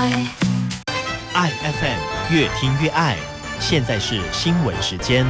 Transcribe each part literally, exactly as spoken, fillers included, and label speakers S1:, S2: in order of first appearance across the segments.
S1: 爱 F M 越听越爱，现在是新闻时间。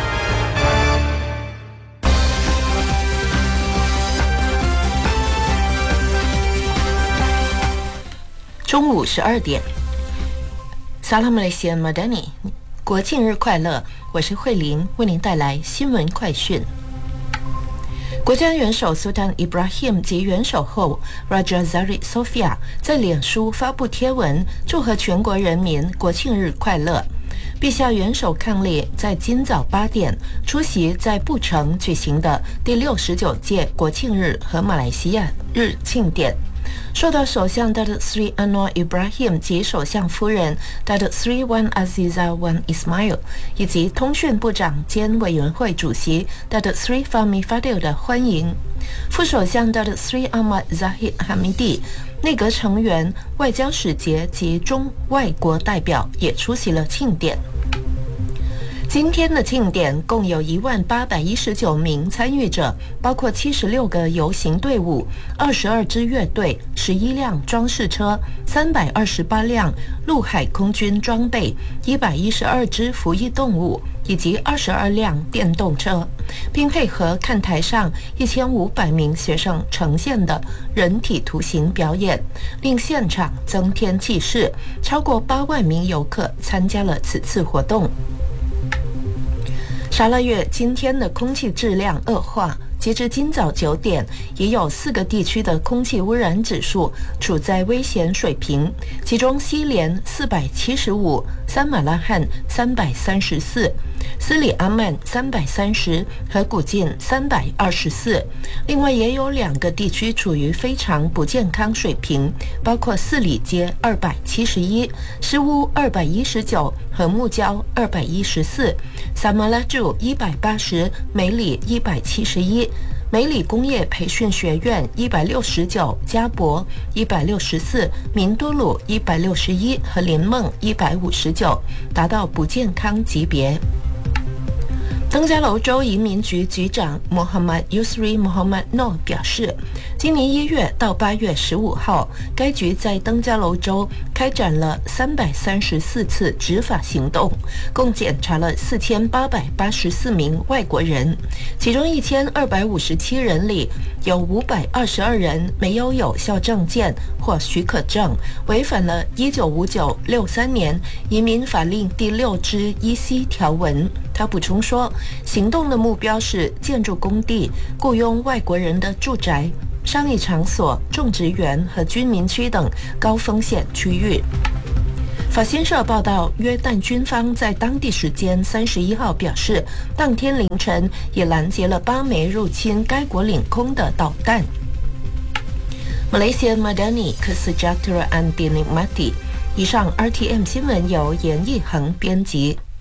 S2: 中午十二点 Salam Malaysia Madani 国庆日快乐，我是慧玲，为您带来新闻快讯。国家元首 Sultan Ibrahim 及元首后 Raja Zari Sofia 在脸书发布贴文，祝贺全国人民国庆日快乐。陛下元首伉俪在今早八点出席在布城举行的第六十九届国庆日和马来西亚日庆典。受到首相 Datuk Seri Anwar Ibrahim 及首相夫人 Datuk Seri Wan Azizah Wan Ismail 以及通讯部长兼委员会主席 Datuk Seri Fahmi Fadil 的欢迎。副首相 Datuk Seri Ahmad Zahid Hamidi、 内阁成员、外交使节及中外国代表也出席了庆典。今天的庆典共有一万八百一十九名参与者，包括七十六个游行队伍、二十二支乐队、十一辆装饰车、三百二十八辆陆海空军装备、一百一十二只服役动物以及二十二辆电动车，并配合看台上一千五百名学生呈现的人体图形表演，令现场增添气势。超过八万名游客参加了此次活动。沙拉越今天的空气质量恶化，截至今早九点，已有四个地区的空气污染指数处在危险水平，其中西莲四百七十五、三马拉罕三百三十四、斯里阿曼三百三十和古晋三百二十四。另外也有两个地区处于非常不健康水平，包括四里街二百七十一、施乌二百一十九和木礁二百一十四、萨马拉柱一百八十、梅里一百七十一、梅里工业培训学院一百六十九、加博一百六十四、明都鲁一百六十一和林梦一百五十九，达到不健康级别。登嘉楼州移民局局长 Muhammad Yusri Muhammad Noor 表示，今年一月到八月十五号，该局在登嘉楼州开展了三百三十四次执法行动，共检查了四千八百八十四名外国人，其中一千二百五十七人里有五百二十二人没有有效证件或许可证，违反了一九五九六三年移民法令第六之一 C 条文。他补充说，行动的目标是建筑工地、雇佣外国人的住宅、商业场所、种植园和居民区等高风险区域。法新社报道，约旦军方在当地时间三十一号表示，当天凌晨也拦截了八枚入侵该国领空的导弹。Malaysia Madani Kesejahteraan Dinikmati。以上 R T M 新闻由严义恒编辑。